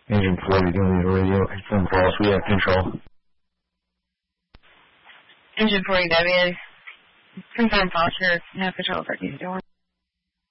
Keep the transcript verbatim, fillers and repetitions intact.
Agent four, you're doing the radio. Confirm calls. We have control. Agent four, W. Confirm posture. Have control of our door.